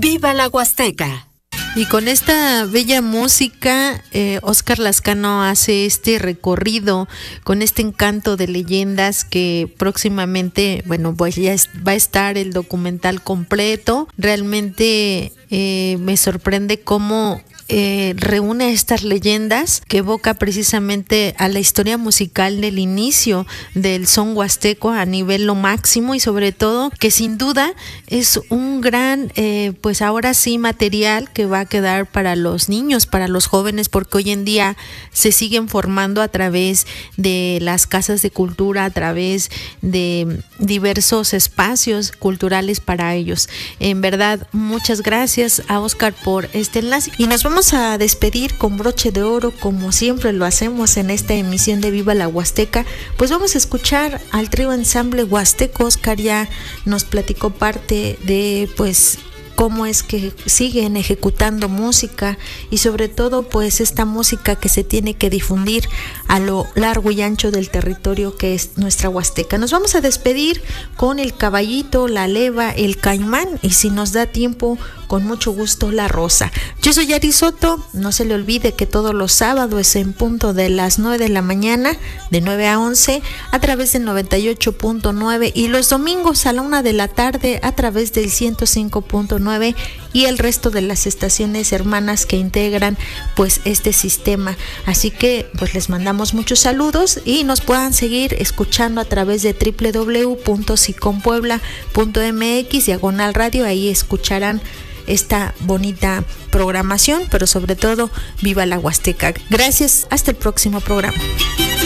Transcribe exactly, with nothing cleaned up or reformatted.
¡Viva la Huasteca! Y con esta bella música, eh, Óscar Lascano hace este recorrido con este encanto de leyendas que próximamente, bueno, pues ya es, va a estar el documental completo. Realmente eh, me sorprende cómo Eh, reúne estas leyendas que evoca precisamente a la historia musical del inicio del son huasteco a nivel lo máximo, y sobre todo que sin duda es un gran eh, pues ahora sí material que va a quedar para los niños, para los jóvenes, porque hoy en día se siguen formando a través de las casas de cultura, a través de diversos espacios culturales para ellos. En verdad, muchas gracias a Óscar por este enlace, y nos vamos a despedir con broche de oro, como siempre lo hacemos en esta emisión de Viva la Huasteca. Pues vamos a escuchar al trío ensamble huasteco. Óscar ya nos platicó parte de pues cómo es que siguen ejecutando música, y sobre todo pues esta música que se tiene que difundir a lo largo y ancho del territorio que es nuestra Huasteca. Nos vamos a despedir con el Caballito, la Leva, el Caimán, y si nos da tiempo, con mucho gusto, la Rosa. Yo soy Ari Soto. No se le olvide que todos los sábados en punto de las nueve de la mañana, de nueve a once, a través del noventa y ocho punto nueve, y los domingos a la una de la tarde a través del ciento cinco punto nueve y el resto de las estaciones hermanas que integran pues este sistema. Así que pues les mandamos muchos saludos, y nos puedan seguir escuchando a través de doble u doble u doble u punto sicompuebla punto m x diagonal radio. Ahí escucharán esta bonita programación, pero sobre todo, viva la Huasteca. Gracias, hasta el próximo programa.